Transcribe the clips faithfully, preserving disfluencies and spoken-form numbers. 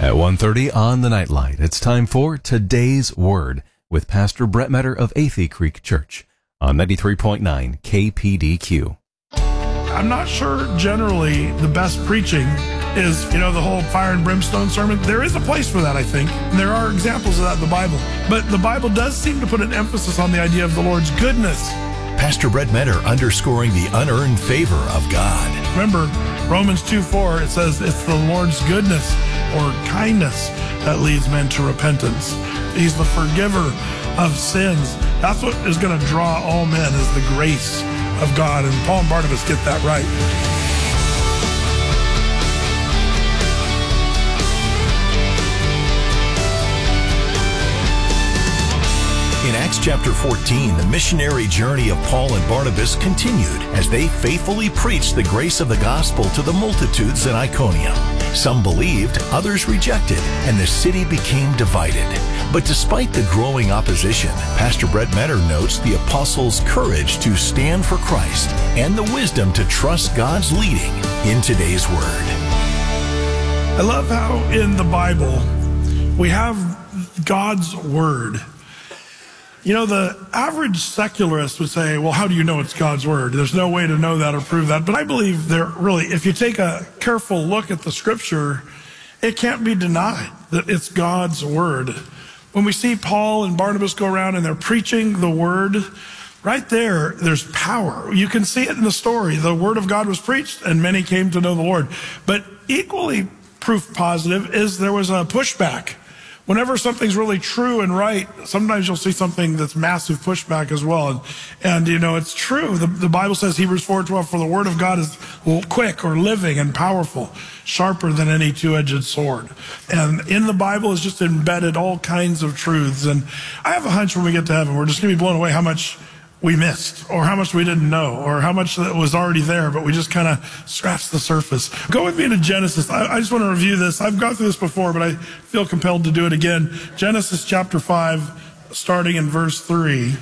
At one thirty on the Nightlight, it's time for Today's Word with Pastor Brett Metter of Athey Creek Church on ninety-three point nine K P D Q. I'm not sure generally the best preaching is, you know, the whole fire and brimstone sermon. There is a place for that, I think. And there are examples of that in the Bible. But the Bible does seem to put an emphasis on the idea of the Lord's goodness. Pastor Brett Metter underscoring the unearned favor of God. Remember, Romans two four, it says it's the Lord's goodness or kindness that leads men to repentance. He's the forgiver of sins. That's what is going to draw all men, is the grace of God. And Paul and Barnabas get that right. In Acts chapter fourteen, the missionary journey of Paul and Barnabas continued as they faithfully preached the grace of the gospel to the multitudes in Iconium. Some believed, others rejected, and the city became divided. But despite the growing opposition, Pastor Brett Metter notes the apostles' courage to stand for Christ and the wisdom to trust God's leading in today's Word. I love how in the Bible we have God's Word. You know, the average secularist would say, well, how do you know it's God's Word? There's no way to know that or prove that. But I believe there really, if you take a careful look at the Scripture, it can't be denied that it's God's Word. When we see Paul and Barnabas go around and they're preaching the Word, right there, there's power. You can see it in the story. The Word of God was preached and many came to know the Lord. But equally proof positive is there was a pushback. Whenever something's really true and right, sometimes you'll see something that's massive pushback as well. And, and you know, it's true. The, the Bible says, Hebrews four twelve, for the word of God is quick or living and powerful, sharper than any two-edged sword. And in the Bible is just embedded all kinds of truths. And I have a hunch when we get to heaven, we're just going to be blown away how much we missed, or how much we didn't know, or how much that was already there, but we just kind of scratched the surface. Go with me to Genesis. I, I just want to review this. I've gone through this before, but I feel compelled to do it again. Genesis chapter five, starting in verse three.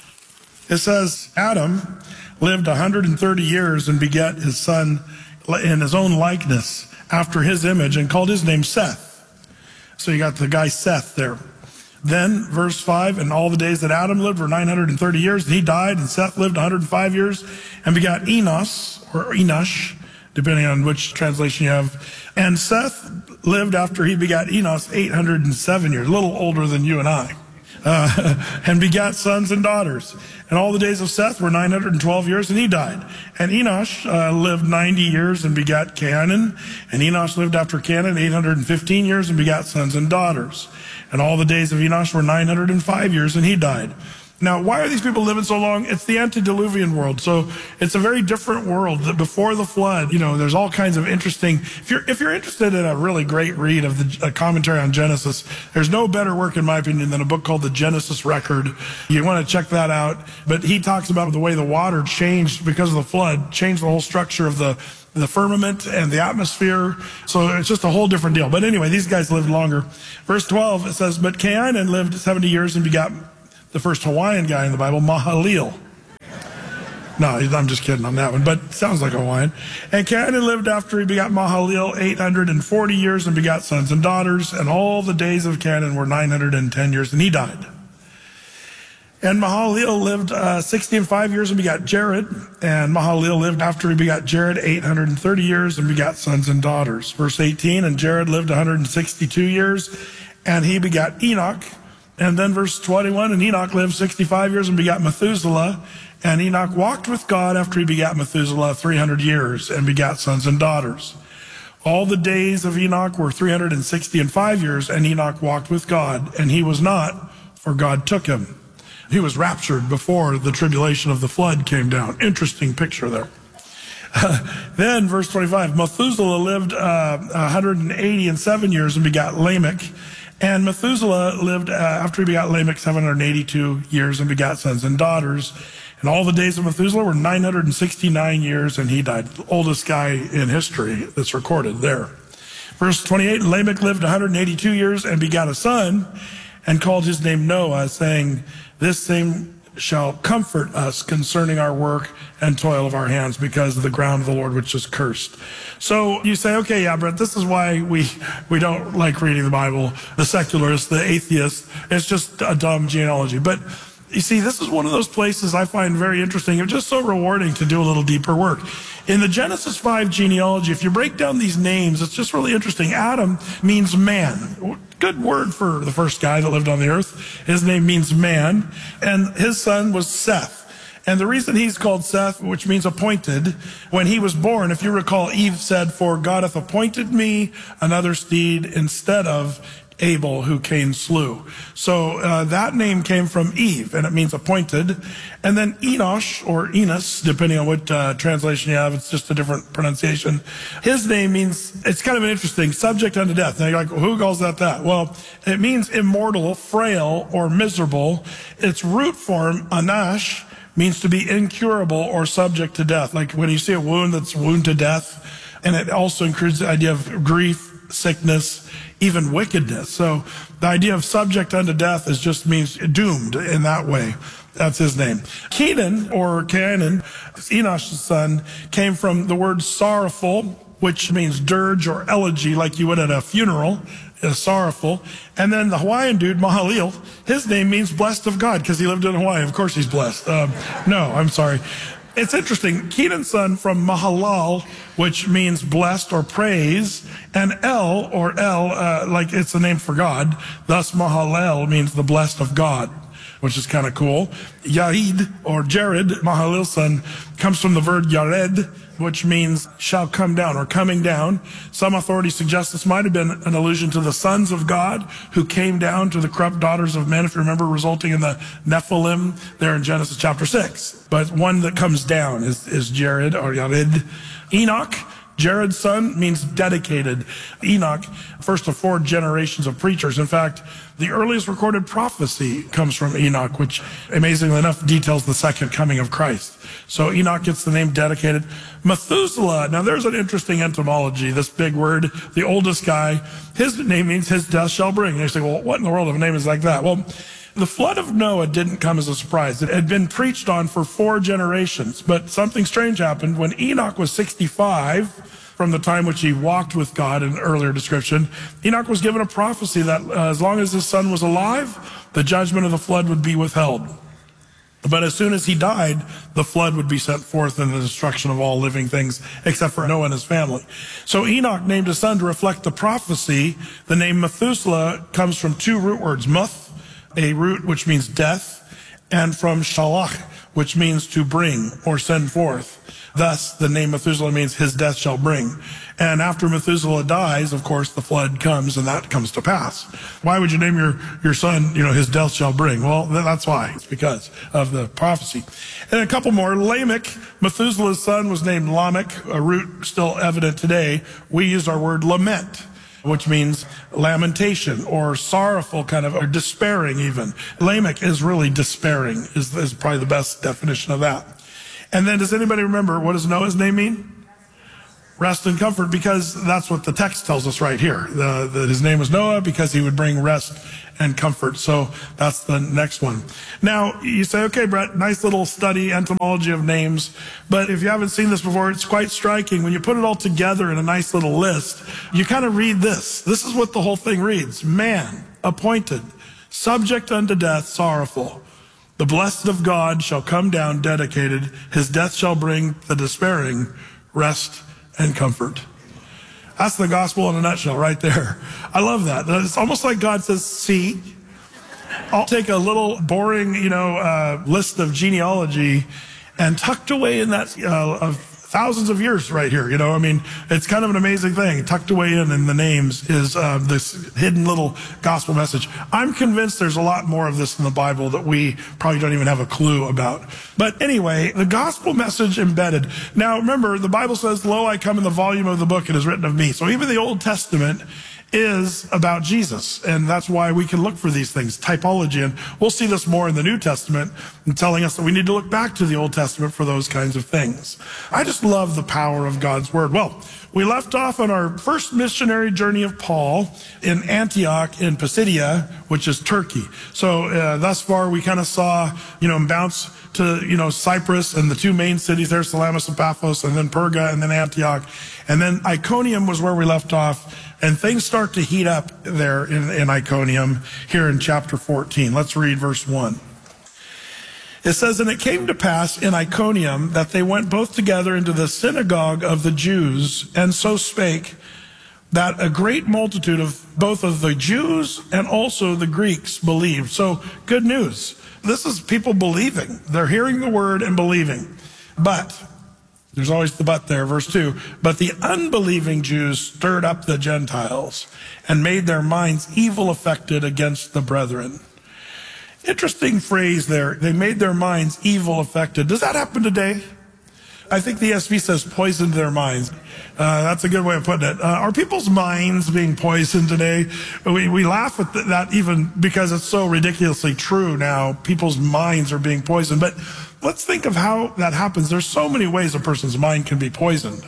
It says, Adam lived one hundred thirty years and begat his son in his own likeness, after his image, and called his name Seth. So you got the guy Seth there. Then, verse five, and all the days that Adam lived were nine hundred thirty years, and he died, and Seth lived one hundred five years, and begot Enos, or Enosh, depending on which translation you have. And Seth lived after he begot Enos eight hundred seven years, a little older than you and I, uh, and begat sons and daughters. And all the days of Seth were nine hundred twelve years, and he died. And Enosh uh, lived ninety years and begat Cainan. And Enosh lived after Cainan eight hundred fifteen years and begat sons and daughters. And all the days of Enosh were nine hundred five years, and he died. Now, why are these people living so long? It's the antediluvian world. So it's a very different world. That before the flood, you know, there's all kinds of interesting, if you're, if you're interested in a really great read of the a commentary on Genesis, there's no better work, in my opinion, than a book called The Genesis Record. You want to check that out. But he talks about the way the water changed because of the flood, changed the whole structure of the the firmament and the atmosphere. So it's just a whole different deal. But anyway, these guys lived longer. Verse twelve, it says, but Cainan lived seventy years and begot the first Hawaiian guy in the Bible, Mahalalel. No, I'm just kidding on that one, but it sounds like Hawaiian. And Cainan lived after he begot Mahalalel eight hundred forty years and begot sons and daughters. And all the days of Cainan were nine hundred ten years, and he died. And Mahalalel lived uh, sixty and five years and begot Jared. And Mahalalel lived after he begot Jared eight hundred thirty years and begot sons and daughters. Verse eighteen, and Jared lived one hundred sixty-two years, and he begot Enoch. And then verse twenty-one, and Enoch lived sixty-five years and begot Methuselah. And Enoch walked with God after he begat Methuselah three hundred years and begat sons and daughters. All the days of Enoch were three hundred sixty and five years, and Enoch walked with God, and he was not, for God took him. He was raptured before the tribulation of the flood came down. Interesting picture there. Uh, then, verse twenty-five, Methuselah lived uh, one hundred eighty and seven years and begot Lamech. And Methuselah lived, uh, after he begot Lamech, seven hundred eighty-two years and begat sons and daughters. And all the days of Methuselah were nine hundred sixty-nine years, and he died. The oldest guy in history that's recorded there. Verse twenty-eight, Lamech lived one hundred eighty-two years and begat a son, and called his name Noah, saying, this same shall comfort us concerning our work and toil of our hands, because of the ground of the Lord which is cursed. So you say, okay, yeah, Brett, this is why we, we don't like reading the Bible. The secularists, the atheists, it's just a dumb genealogy. But you see, this is one of those places I find very interesting. It's just so rewarding to do a little deeper work. In the Genesis five genealogy, if you break down these names, it's just really interesting. Adam means man. Good word for the first guy that lived on the earth. His name means man. And his son was Seth. And the reason he's called Seth, which means appointed, when he was born, if you recall, Eve said, "For God hath appointed me another seed instead of Abel, who Cain slew." So uh, that name came from Eve, and it means appointed. And then Enosh, or Enos, depending on what uh, translation you have, it's just a different pronunciation. His name means, it's kind of an interesting, subject unto death. Now you're like, well, who calls that that? Well, it means immortal, frail, or miserable. Its root form, anash, means to be incurable or subject to death. Like when you see a wound that's wound to death, and it also includes the idea of grief, sickness, even wickedness. So the idea of subject unto death is just means doomed in that way. That's his name. Kenan, or Canaan, Enosh's son, came from the word sorrowful, which means dirge or elegy, like you would at a funeral, uh, sorrowful. And then the Hawaiian dude, Mahalil, his name means blessed of God, because he lived in Hawaii. Of course he's blessed. Um, no, I'm sorry. It's interesting. Kenan's son from Mahalal, which means blessed or praise, and El, or El, uh, like it's a name for God. Thus Mahalel means the blessed of God, which is kind of cool. Yared, or Jared, Mahalil's son, comes from the verb Yared, which means shall come down, or coming down. Some authorities suggest this might have been an allusion to the sons of God who came down to the corrupt daughters of men, if you remember, resulting in the Nephilim there in Genesis chapter six. But one that comes down is, is Jared, or Yared. Enoch, Jared's son, means dedicated. Enoch, first of four generations of preachers. In fact, the earliest recorded prophecy comes from Enoch, which amazingly enough details the second coming of Christ. So Enoch gets the name dedicated. Methuselah, now there's an interesting etymology, this big word, the oldest guy, his name means his death shall bring. And you say, well, what in the world of a name is like that? Well, the flood of Noah didn't come as a surprise. It had been preached on for four generations, but something strange happened. When Enoch was sixty-five, from the time which he walked with God in an earlier description, Enoch was given a prophecy that uh, as long as his son was alive, the judgment of the flood would be withheld. But as soon as he died, the flood would be sent forth and the destruction of all living things, except for Noah and his family. So Enoch named his son to reflect the prophecy. The name Methuselah comes from two root words, muth, a root which means death, and from shalach, which means to bring or send forth. Thus, the name Methuselah means his death shall bring. And after Methuselah dies, of course, the flood comes, and that comes to pass. Why would you name your, your son, you know, his death shall bring? Well, that's why. It's because of the prophecy. And a couple more. Lamech, Methuselah's son, was named Lamech, a root still evident today. We use our word lament, which means lamentation or sorrowful kind of, or despairing even. Lamech is really despairing, is, is probably the best definition of that. And then does anybody remember, what does Noah's name mean? Rest and comfort, because that's what the text tells us right here. The, the, his name was Noah because he would bring rest and comfort. So that's the next one. Now, you say, okay, Brett, nice little study, etymology of names. But if you haven't seen this before, it's quite striking. When you put it all together in a nice little list, you kind of read this. This is what the whole thing reads. Man, appointed, subject unto death, sorrowful. The blessed of God shall come down dedicated. His death shall bring the despairing rest and comfort. That's the gospel in a nutshell right there. I love that. It's almost like God says, see, I'll take a little boring, you know, uh, list of genealogy and tucked away in that uh, of thousands of years right here. You know, I mean, it's kind of an amazing thing. Tucked away in in the names is uh, this hidden little gospel message. I'm convinced there's a lot more of this in the Bible that we probably don't even have a clue about. But anyway, the gospel message embedded. Now, remember, the Bible says, lo, I come in the volume of the book, it is written of me. So even the Old Testament is about Jesus. And that's why we can look for these things, typology. And we'll see this more in the New Testament, and telling us that we need to look back to the Old Testament for those kinds of things. I just love the power of God's word. Well, we left off on our first missionary journey of Paul in Antioch in Pisidia, which is Turkey. So uh, thus far, we kind of saw, you know, bounce to, you know, Cyprus and the two main cities there, Salamis and Paphos, and then Perga, and then Antioch. And then Iconium was where we left off. And things start to heat up there in, in Iconium here in chapter fourteen. Let's read verse one. It says, "And it came to pass in Iconium that they went both together into the synagogue of the Jews, and so spake, that a great multitude of both of the Jews and also the Greeks believed." So good news. This is people believing. They're hearing the word and believing. But there's always the but there, verse two. "But the unbelieving Jews stirred up the Gentiles and made their minds evil affected against the brethren." Interesting phrase there. They made their minds evil affected. Does that happen today? I think the E S V says poisoned their minds. Uh, that's a good way of putting it. Uh, are people's minds being poisoned today? We, we laugh at that even because it's so ridiculously true now. People's minds are being poisoned. But let's think of how that happens. There's so many ways a person's mind can be poisoned.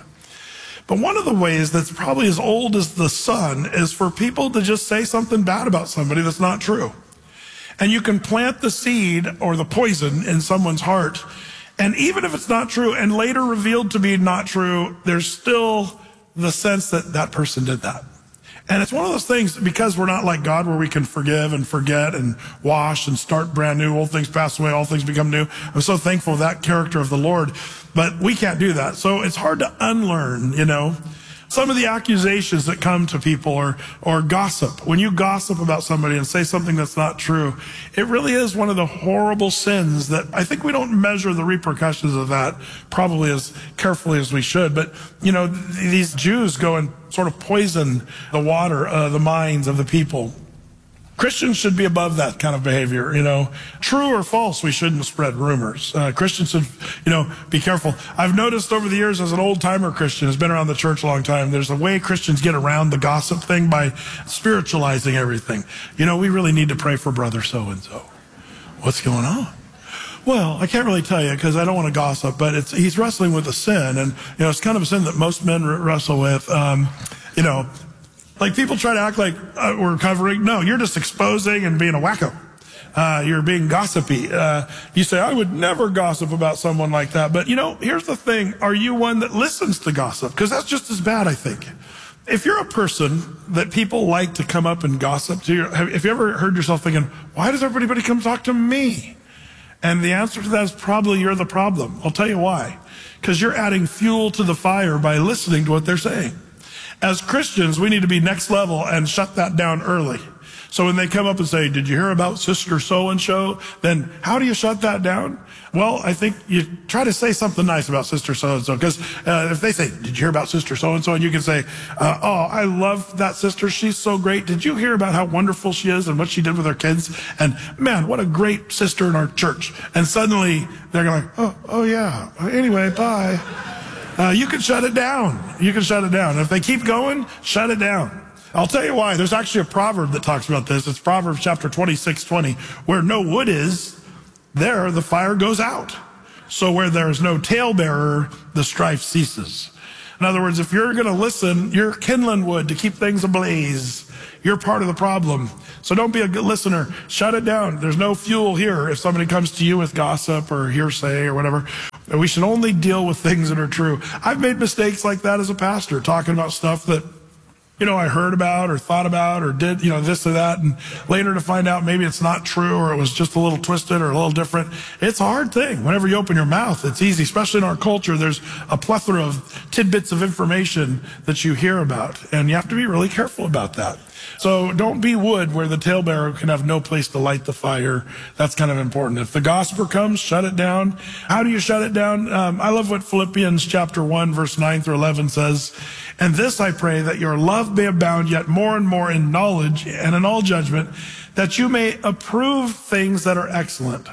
But one of the ways that's probably as old as the sun is for people to just say something bad about somebody that's not true. And you can plant the seed or the poison in someone's heart. And even if it's not true and later revealed to be not true, there's still the sense that that person did that. And it's one of those things, because we're not like God, where we can forgive and forget and wash and start brand new. Old things pass away, all things become new. I'm so thankful for that character of the Lord. But we can't do that. So it's hard to unlearn, you know. Some of the accusations that come to people, or, or gossip. When you gossip about somebody and say something that's not true, it really is one of the horrible sins that I think we don't measure the repercussions of that probably as carefully as we should. But, you know, th- these Jews go and sort of poison the water, uh, the minds of the people. Christians should be above that kind of behavior, you know. True or false, we shouldn't spread rumors. Uh, Christians should, you know, be careful. I've noticed over the years, as an old-timer Christian who's been around the church a long time, there's a way Christians get around the gossip thing by spiritualizing everything. You know, we really need to pray for brother so-and-so. What's going on? Well, I can't really tell you because I don't want to gossip, but it's he's wrestling with a sin, and, you know, it's kind of a sin that most men wrestle with, um, you know. Like, people try to act like uh, we're covering. No, you're just exposing and being a wacko. Uh, you're being gossipy. Uh, you say, I would never gossip about someone like that. But, you know, here's the thing. Are you one that listens to gossip? Because that's just as bad, I think. If you're a person that people like to come up and gossip to, have, have you ever heard yourself thinking, why does everybody come talk to me? And the answer to that is probably you're the problem. I'll tell you why. Because you're adding fuel to the fire by listening to what they're saying. As Christians, we need to be next level and shut that down early. So when they come up and say, did you hear about Sister So-and-so? Then how do you shut that down? Well, I think you try to say something nice about Sister So-and-so. Because uh, if they say, did you hear about Sister So-and-so? And you can say, uh, oh, I love that sister. She's so great. Did you hear about how wonderful she is and what she did with her kids? And man, what a great sister in our church. And suddenly they're going, oh, oh yeah. Anyway, bye. Uh, you can shut it down. You can shut it down. If they keep going, shut it down. I'll tell you why. There's actually a proverb that talks about this. It's Proverbs chapter twenty-six twenty. Where no wood is, there the fire goes out. So where there is no talebearer, the strife ceases. In other words, if you're going to listen, you're kindling wood to keep things ablaze. You're part of the problem. So don't be a good listener. Shut it down. There's no fuel here if somebody comes to you with gossip or hearsay or whatever. We should only deal with things that are true. I've made mistakes like that as a pastor, talking about stuff that, you know, I heard about or thought about or did, you know, this or that. And later to find out maybe it's not true or it was just a little twisted or a little different. It's a hard thing. Whenever you open your mouth, it's easy, especially in our culture. There's a plethora of tidbits of information that you hear about. And you have to be really careful about that. So don't be wood where the talebearer can have no place to light the fire. That's kind of important. If the gossiper comes, shut it down. How do you shut it down? Um, I love what Philippians chapter one, verse nine through eleven says. And this I pray, that your love may abound yet more and more in knowledge and in all judgment, that you may approve things that are excellent,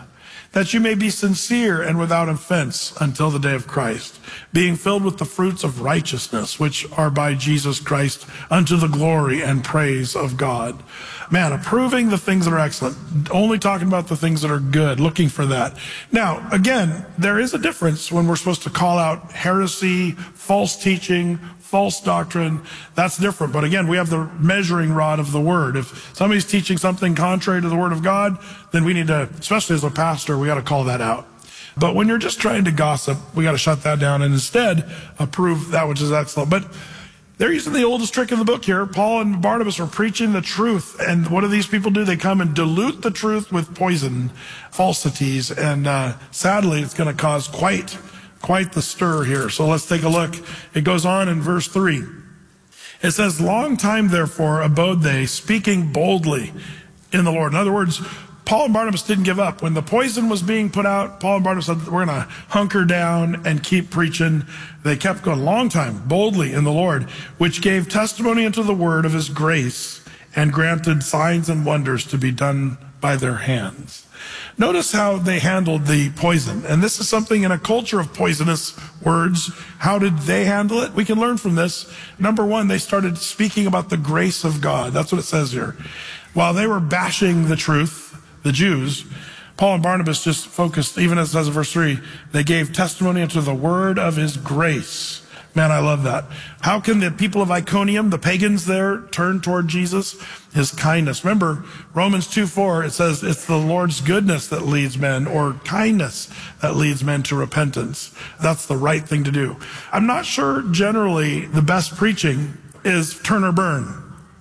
that you may be sincere and without offense until the day of Christ, being filled with the fruits of righteousness, which are by Jesus Christ unto the glory and praise of God. Man, approving the things that are excellent, only talking about the things that are good, looking for that. Now, again, there is a difference when we're supposed to call out heresy, false teaching, false doctrine. That's different. But again, we have the measuring rod of the word. If somebody's teaching something contrary to the word of God, then we need to, especially as a pastor, we got to call that out. But when you're just trying to gossip, we got to shut that down and instead approve that which is excellent. But they're using the oldest trick in the book here. Paul and Barnabas are preaching the truth. And what do these people do? They come and dilute the truth with poison, falsities. And uh, sadly, it's going to cause quite, quite the stir here. So let's take a look. It goes on in verse three. It says, long time, therefore, abode they, speaking boldly in the Lord. In other words, Paul and Barnabas didn't give up. When the poison was being put out, Paul and Barnabas said, we're going to hunker down and keep preaching. They kept going a long time, boldly in the Lord, which gave testimony unto the word of his grace and granted signs and wonders to be done by their hands. Notice how they handled the poison. And this is something in a culture of poisonous words. How did they handle it? We can learn from this. Number one, they started speaking about the grace of God. That's what it says here. While they were bashing the truth, the Jews, Paul and Barnabas just focused, even as it says in verse three, they gave testimony unto the word of his grace. Man, I love that. How can the people of Iconium, the pagans there, turn toward Jesus? His kindness. Remember, Romans two four, it says it's the Lord's goodness that leads men, or kindness that leads men to repentance. That's the right thing to do. I'm not sure generally the best preaching is turn or burn.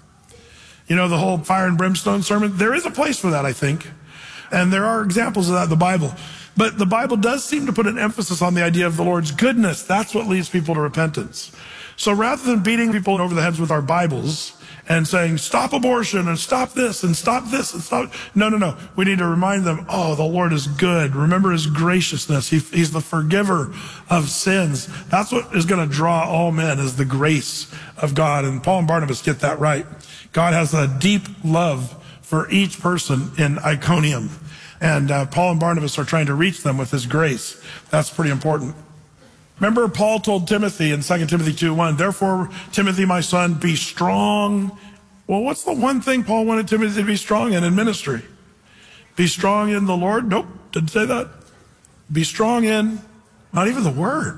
You know, the whole fire and brimstone sermon, there is a place for that, I think. And there are examples of that in the Bible. But the Bible does seem to put an emphasis on the idea of the Lord's goodness. That's what leads people to repentance. So rather than beating people over the heads with our Bibles and saying, stop abortion and stop this and stop this and stop. No, no, no. We need to remind them, oh, the Lord is good. Remember his graciousness. He, he's the forgiver of sins. That's what is going to draw all men, is the grace of God. And Paul and Barnabas get that right. God has a deep love for each person in Iconium. And uh, Paul and Barnabas are trying to reach them with his grace. That's pretty important. Remember, Paul told Timothy in Second Timothy two one, therefore, Timothy, my son, be strong. Well, what's the one thing Paul wanted Timothy to be strong in in ministry? Be strong in the Lord? Nope, didn't say that. Be strong in, not even the word.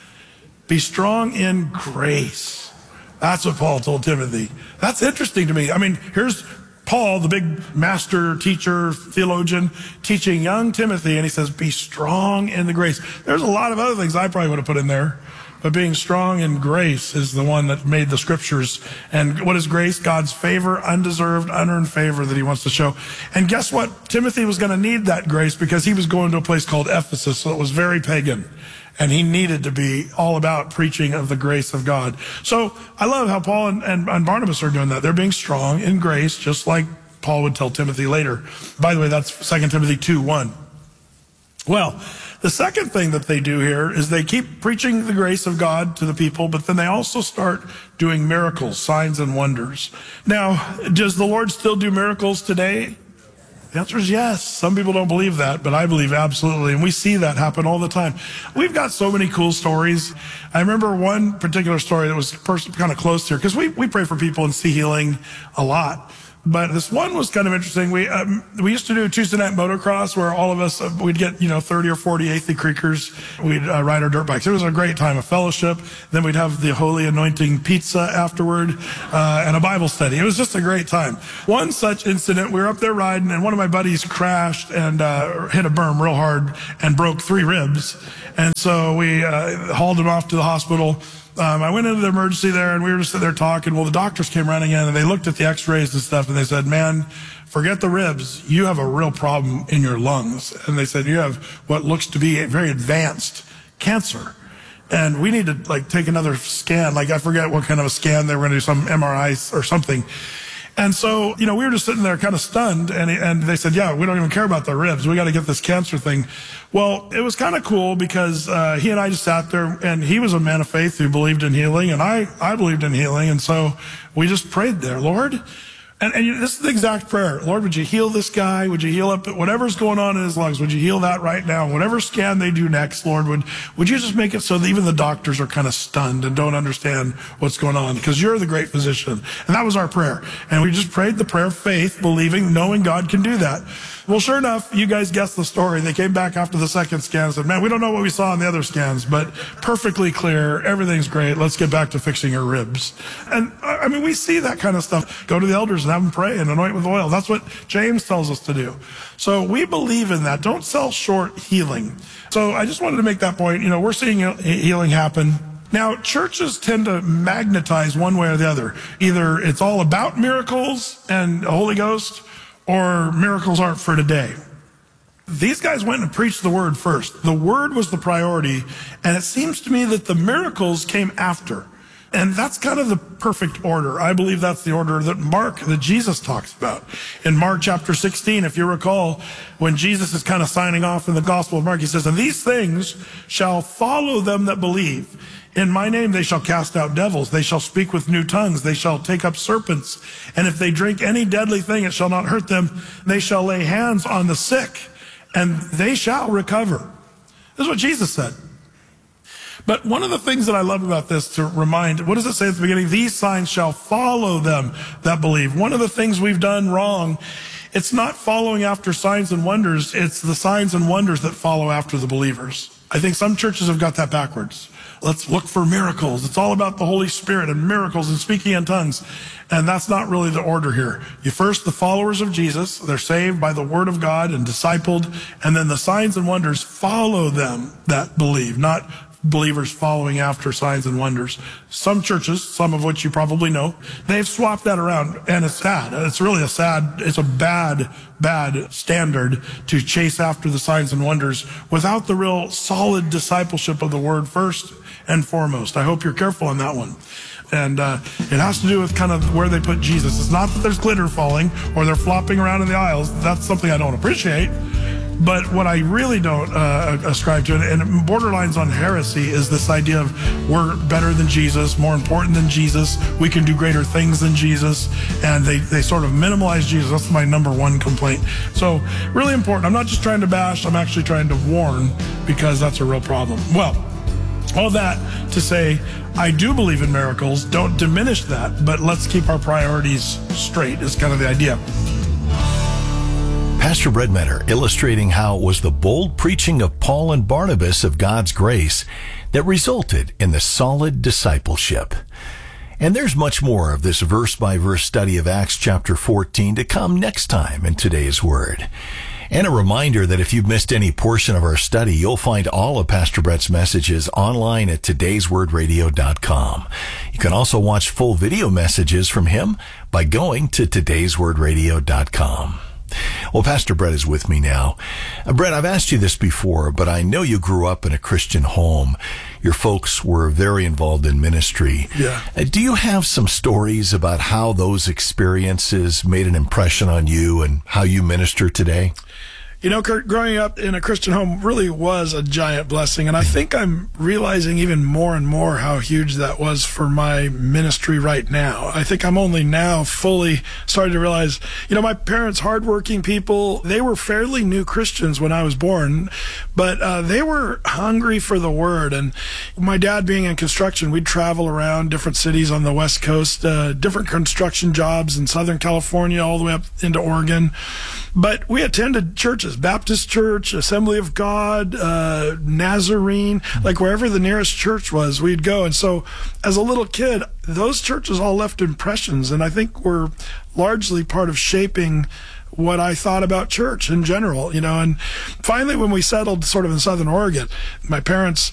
Be strong in grace. That's what Paul told Timothy. That's interesting to me. I mean, here's Paul, the big master, teacher, theologian, teaching young Timothy, and he says, be strong in the grace. There's a lot of other things I probably would have put in there, but being strong in grace is the one that made the scriptures. And what is grace? God's favor, undeserved, unearned favor that he wants to show. And guess what? Timothy was going to need that grace because he was going to a place called Ephesus, so it was very pagan. And he needed to be all about preaching of the grace of God. So I love how Paul and, and, and Barnabas are doing that. They're being strong in grace, just like Paul would tell Timothy later. By the way, that's Second Timothy two one. Well, the second thing that they do here is they keep preaching the grace of God to the people, but then they also start doing miracles, signs and wonders. Now, does the Lord still do miracles today? The answer is yes. Some people don't believe that, but I believe absolutely. And we see that happen all the time. We've got so many cool stories. I remember one particular story that was kind of close here, because we, we pray for people and see healing a lot. But this one was kind of interesting. We um, we used to do Tuesday night motocross where all of us, uh, we'd get, you know, thirty or forty Athey Creekers. We'd uh, ride our dirt bikes. It was a great time of fellowship. Then we'd have the Holy Anointing pizza afterward uh, and a Bible study. It was just a great time. One such incident, we were up there riding and one of my buddies crashed and uh, hit a berm real hard and broke three ribs. And so we uh, hauled him off to the hospital. Um, I went into the emergency there and we were just sitting there talking. Well, the doctors came running in and they looked at the x-rays and stuff and they said, man, forget the ribs. You have a real problem in your lungs. And they said, you have what looks to be a very advanced cancer. And we need to like take another scan. Like I forget what kind of a scan. They were going to do some M R I or something. And so, you know, we were just sitting there kind of stunned, and and they said, yeah, we don't even care about the ribs. We got to get this cancer thing. Well, it was kind of cool because uh, he and I just sat there, and he was a man of faith who believed in healing, and I, I believed in healing. And so we just prayed there, Lord. And, and you, this is the exact prayer. Lord, would you heal this guy? Would you heal up whatever's going on in his lungs? Would you heal that right now? Whatever scan they do next, Lord, would, would you just make it so that even the doctors are kind of stunned and don't understand what's going on? Because you're the great physician. And that was our prayer. And we just prayed the prayer of faith, believing, knowing God can do that. Well, sure enough, you guys guessed the story. They came back after the second scan and said, man, we don't know what we saw in the other scans, but perfectly clear. Everything's great. Let's get back to fixing your ribs. And I mean, we see that kind of stuff. Go to the elders and have them pray and anoint with oil. That's what James tells us to do. So we believe in that. Don't sell short healing. So I just wanted to make that point. You know, we're seeing healing happen. Now, churches tend to magnetize one way or the other. Either it's all about miracles and the Holy Ghost, or miracles aren't for today. These guys went and preached the word first. The word was the priority, and it seems to me that the miracles came after. And that's kind of the perfect order. I believe that's the order that Mark, that Jesus talks about. In Mark chapter sixteen, if you recall, when Jesus is kind of signing off in the Gospel of Mark, he says, and these things shall follow them that believe. In my name they shall cast out devils. They shall speak with new tongues. They shall take up serpents. And if they drink any deadly thing, it shall not hurt them. They shall lay hands on the sick, and they shall recover. This is what Jesus said. But one of the things that I love about this, to remind, what does it say at the beginning? These signs shall follow them that believe. One of the things we've done wrong, it's not following after signs and wonders. It's the signs and wonders that follow after the believers. I think some churches have got that backwards. Let's look for miracles. It's all about the Holy Spirit and miracles and speaking in tongues. And that's not really the order here. You first, the followers of Jesus, they're saved by the word of God and discipled. And then the signs and wonders follow them that believe, not believers following after signs and wonders. Some churches, some of which you probably know, they've swapped that around, and it's sad. It's really a sad, it's a bad, bad standard to chase after the signs and wonders without the real solid discipleship of the word first and foremost. I hope you're careful on that one. And uh, it has to do with kind of where they put Jesus. It's not that there's glitter falling or they're flopping around in the aisles. That's something I don't appreciate. But what I really don't uh, ascribe to, and borderlines on heresy, is this idea of we're better than Jesus, more important than Jesus, we can do greater things than Jesus, and they, they sort of minimalize Jesus. That's my number one complaint. So really important. I'm not just trying to bash, I'm actually trying to warn, because that's a real problem. Well, all that to say, I do believe in miracles. Don't diminish that, but let's keep our priorities straight is kind of the idea. Pastor Brettmetter illustrating how it was the bold preaching of Paul and Barnabas of God's grace that resulted in the solid discipleship. And there's much more of this verse-by-verse study of Acts chapter fourteen to come next time in today's Word. And a reminder that if you've missed any portion of our study, you'll find all of Pastor Brett's messages online at todays word radio dot com. You can also watch full video messages from him by going to todays word radio dot com. Well, Pastor Brett is with me now. Uh, Brett, I've asked you this before, but I know you grew up in a Christian home. Your folks were very involved in ministry. Yeah. Uh, do you have some stories about how those experiences made an impression on you and how you minister today? You know, Kurt, growing up in a Christian home really was a giant blessing. And I think I'm realizing even more and more how huge that was for my ministry right now. I think I'm only now fully starting to realize, you know, my parents, hardworking people, they were fairly new Christians when I was born, but uh, they were hungry for the word. And my dad being in construction, we'd travel around different cities on the West Coast, uh, different construction jobs in Southern California, all the way up into Oregon. But we attended churches, Baptist Church, Assembly of God, uh, Nazarene, like wherever the nearest church was, we'd go. And so as a little kid, those churches all left impressions, and I think were largely part of shaping what I thought about church in general, you know. And finally, when we settled sort of in Southern Oregon, my parents